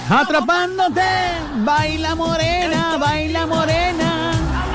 Atrapándote, baila morena, baila morena.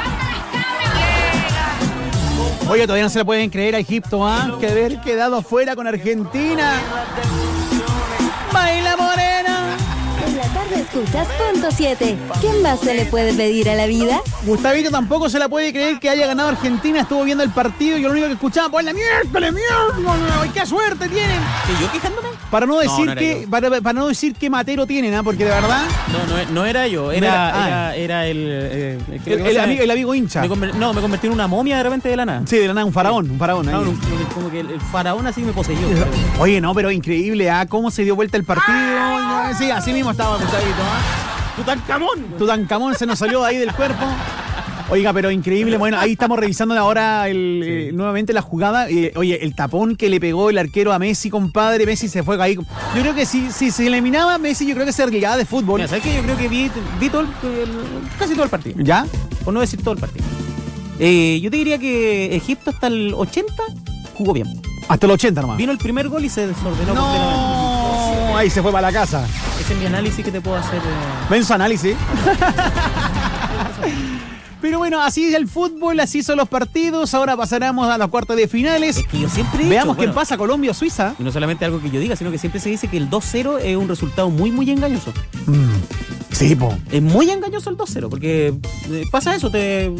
Oye, todavía no se la pueden creer a Egipto, ¿ah? Que haber quedado fuera con Argentina. Baila morena. En la tarde escuchas Punto 7. ¿Qué más se le puede pedir a la vida? Gustavito tampoco se la puede creer que haya ganado Argentina. Estuvo viendo el partido y yo lo único que escuchaba, pues la miércoles, qué suerte tienen. ¿Y yo quejándome? Para no decir no que para no decir qué matero tienen, ¿ah? Porque de verdad No era yo, era el el amigo hincha. me convertí en una momia de repente de la nada. Sí, de la nada, un faraón ahí. Como que el faraón así me poseyó. Oye, no, pero increíble, ¿ah? Cómo se dio vuelta el partido. Sí, así mismo estaba Gustavito, ¿ah? Tutankamón se nos salió de ahí del cuerpo. Oiga, pero increíble. Bueno, ahí estamos revisando ahora nuevamente la jugada. Oye, el tapón que le pegó el arquero a Messi, compadre. Messi se fue ahí. Yo creo que si se eliminaba a Messi, yo creo que se relegaba de fútbol. Mira, ¿sabes qué? Yo creo que vi casi todo el partido. ¿Ya? Por no decir todo el partido. Yo te diría que Egipto hasta el 80 jugó bien. Hasta el 80 nomás. Vino el primer gol y se desordenó completamente. Ahí se fue para la casa. Ese es mi análisis que te puedo hacer. Ven su análisis. Pero bueno, así es el fútbol, así son los partidos. Ahora pasaremos a los cuartos de finales. Es que yo siempre he dicho, veamos quién pasa, Colombia o Suiza. Y no solamente algo que yo diga, sino que siempre se dice que el 2-0 es un resultado muy, muy engañoso. Sí, po. Es muy engañoso el 2-0, porque pasa eso,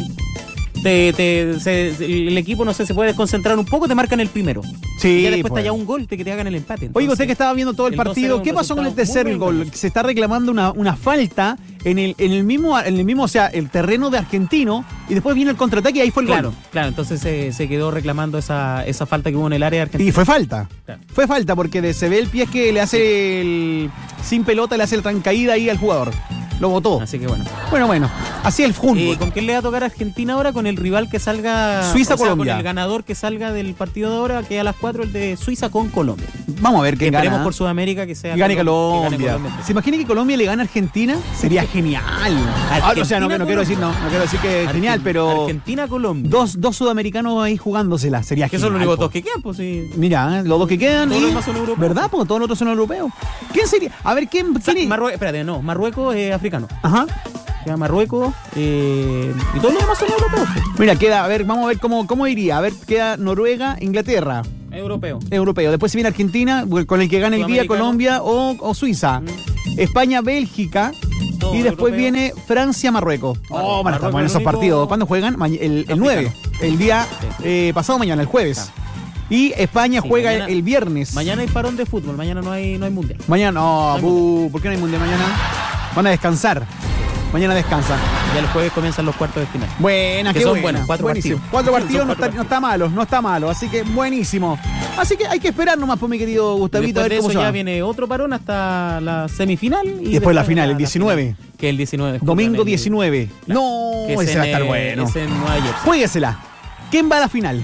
el equipo, no sé, se puede desconcentrar un poco, te marcan el primero. Sí, y ya después pues. está ya un gol que te hagan el empate. Oye, usted que estaba viendo todo el partido, ¿qué pasó con el tercer gol? Se está reclamando una falta en el mismo, o sea, el terreno de Argentino, y después viene el contraataque y ahí fue el gol. Claro, entonces se quedó reclamando esa falta que hubo en el área de Argentina. Y fue falta. Claro. Fue falta porque se ve el pie que le hace sin pelota, le hace el trancaída ahí al jugador. Lo botó. Así que bueno. Bueno. Así el fútbol. ¿Con quién le va a tocar a Argentina ahora? Con el rival que salga. Suiza-Colombia. Con el ganador que salga del partido de ahora, que a las 4 el de Suiza con Colombia. Vamos a ver quién gana. Esperemos por Sudamérica que sea. Que gane Colombia. ¿Se imagina que Colombia le gana a Argentina? Sería genial. O sea, no quiero decir que es genial, pero. Argentina-Colombia. Dos sudamericanos ahí jugándosela. Sería que genial. son los únicos dos que quedan, pues sí. Mira, los dos que quedan. Todos los demás son europeos. ¿Verdad? Porque todos los otros son europeos. ¿Quién sería? A ver, ¿quién? Marruecos es africano. Ajá. Queda Marruecos y todos los demás son europeos. Mira, queda, a ver, vamos a ver cómo iría. A ver, queda Noruega, Inglaterra. Europeo. Después se viene Argentina, con el que gane el día, Colombia o Suiza. España, Bélgica. Todo y después europeo. viene Francia, Marruecos. Estamos en esos único... partidos. ¿Cuándo juegan? El 9. El día pasado mañana, el jueves. Y España juega mañana, el viernes. Mañana hay parón de fútbol, mañana no hay mundial. Mañana ¿por qué no hay mundial mañana? Van a descansar. Mañana descansa. Ya el jueves comienzan los cuartos de final. Buena, que qué son buena. buenos, 4 partidos. 4 partidos, no está malo. Así que buenísimo. Así que hay que esperar nomás, por mi querido Gustavito, a ver cómo se va. Ya viene otro parón hasta la semifinal. Y después la final, el 19. Que el 19. Domingo 19. No, ese va a estar bueno. Es en Nueva York. Juéguesela. ¿Quién va a la final?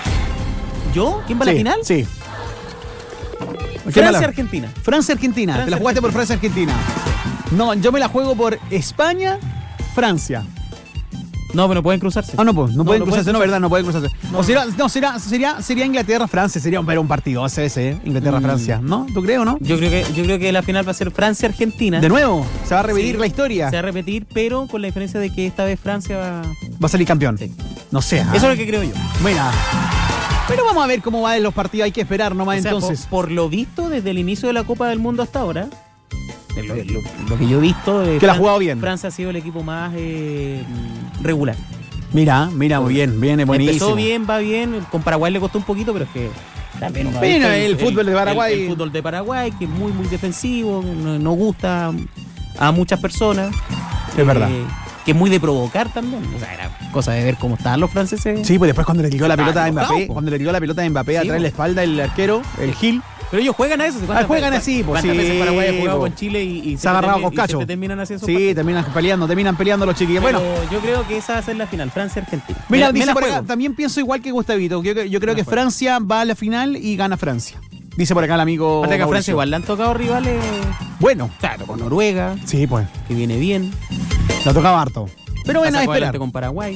¿Yo? ¿Quién va a la final? Sí. Francia-Argentina. Francia-Argentina. Te la jugaste por Francia-Argentina. No, yo me la juego por España-Francia. No, pero no pueden cruzarse. No pueden cruzarse, no, ¿verdad? No pueden cruzarse. No. O sería Inglaterra-Francia, sería un partido ese, Inglaterra-Francia, ¿no? ¿Tú crees o no? Yo creo que la final va a ser Francia-Argentina. De nuevo, se va a repetir la historia. Se va a repetir, pero con la diferencia de que esta vez Francia va a salir campeón. Sí. No sé. Eso es lo que creo yo. Mira. Pero vamos a ver cómo van los partidos, hay que esperar nomás, o sea, entonces. Por lo visto, desde el inicio de la Copa del Mundo hasta ahora, lo que yo he visto, que la ha jugado bien. Francia ha sido el equipo más regular. Mira, muy bien, viene buenísimo. Empezó bien, va bien. Con Paraguay le costó un poquito, pero es que también el fútbol de Paraguay. El fútbol de Paraguay, que es muy, muy defensivo, no gusta a muchas personas. Es verdad. Que es muy de provocar también. O sea, era cosa de ver cómo estaban los franceses. Sí, pues después cuando le tiró la pelota a Mbappé, atrás de la espalda el arquero, el Gil. Pero ellos juegan a eso. Juegan así, pues sí. ¿Cuántas veces Paraguay ha jugado con Chile y se ha agarrado con Cacho? Y se terminan haciendo sí, terminan peleando los chiquillos. Pero bueno, yo creo que esa va a ser la final, Francia-Argentina. Mira, dice por acá, también pienso igual que Gustavito. Yo creo que Francia va a la final y gana Francia. Dice por acá el amigo. Aparte que a Francia igual le han tocado rivales. Bueno. Claro, con Noruega. Sí, pues. Que viene bien. Le ha tocado harto. Pero bueno, a esperar. Con Paraguay.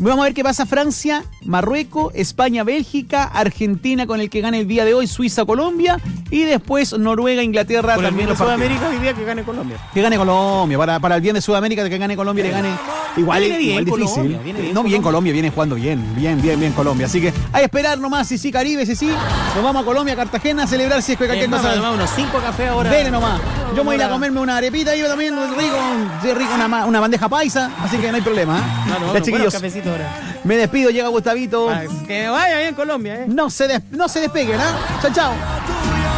Vamos a ver qué pasa Francia, Marruecos, España, Bélgica, Argentina con el que gane el día de hoy, Suiza, Colombia y después Noruega, Inglaterra. Por el también bien de los partidos. Sudamérica hoy día que gane Colombia. Que gane Colombia, para el bien de Sudamérica, que gane Colombia, le gane igual, Viene bien igual difícil. Colombia, viene bien no, bien Colombia. Colombia, viene jugando bien Colombia. Así que hay que esperar nomás, sí, Caribe, sí. Nos vamos a Colombia, Cartagena, a celebrar si es que cualquier cosa. Tomamos unos 5 cafés ahora. Dele nomás. Yo me voy a ir a comerme una arepita, yo también, rico, una bandeja paisa, así que no hay problema. Claro, Ya, chiquillos, cafecito ahora. me despido, llega Gustavito. Que vaya bien Colombia, No se despeguen, ¿ah? Chao.